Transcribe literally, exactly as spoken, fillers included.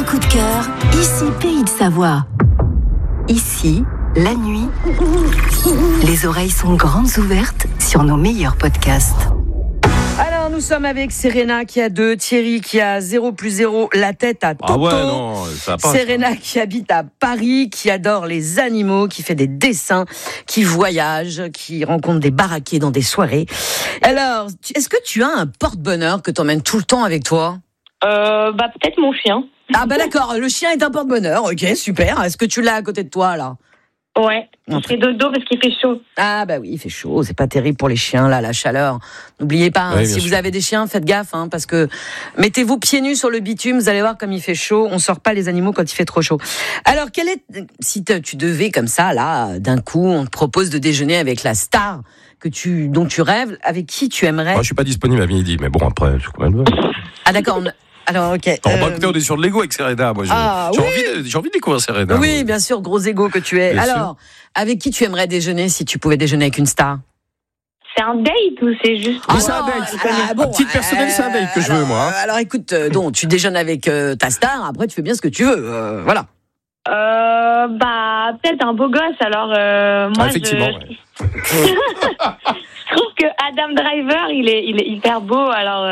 coup de cœur, ici Pays de Savoie. Ici, la nuit, les oreilles sont grandes ouvertes sur nos meilleurs podcasts. Alors, nous sommes avec Serena qui a deux, Thierry qui a zéro plus zéro, la tête à Toto. Ah ouais, non, ça va pas. Serena ça. Qui habite à Paris, qui adore les animaux, qui fait des dessins, qui voyage, qui rencontre des baraqués dans des soirées. Alors, est-ce que tu as un porte-bonheur que tu emmènes tout le temps avec toi ? Euh, bah, peut-être mon chien. Ah bah d'accord, le chien est un porte-bonheur, ok, super. Est-ce que tu l'as à côté de toi, là ? Ouais, il fait dodo parce qu'il fait chaud. Ah bah oui, il fait chaud, c'est pas terrible pour les chiens, là, la chaleur. N'oubliez pas, hein, oui, si sûr. vous avez des chiens, faites gaffe, hein, parce que mettez-vous pieds nus sur le bitume, vous allez voir comme il fait chaud. On sort pas les animaux quand il fait trop chaud. Alors, quel est, si tu devais comme ça, là, d'un coup, on te propose de déjeuner avec la star que tu, dont tu rêves, avec qui tu aimerais ? Moi, je suis pas disponible à midi, mais bon, après, je crois qu'elle veut. Ah d'accord, on... alors ok. On, euh... bah, écoutez, on est sur de l'ego avec Serena. Moi, j'ai, Ah, j'ai, oui. envie de, j'ai envie de découvrir Serena. Oui, bien sûr, gros égo que tu es. Bien Alors, sûr. avec qui tu aimerais déjeuner si tu pouvais déjeuner avec une star ? C'est un date ou c'est juste... Oui, Ah c'est non, un date. ah, bon, À titre personnel, c'est un date que je veux, alors, moi. hein. Alors écoute, euh, donc tu déjeunes avec euh, ta star, après tu fais bien ce que tu veux, euh, voilà. Euh, bah, peut-être un beau gosse, alors... Euh, moi, Ah, effectivement, je... ouais. je trouve que Adam Driver, il est, il est hyper beau, alors...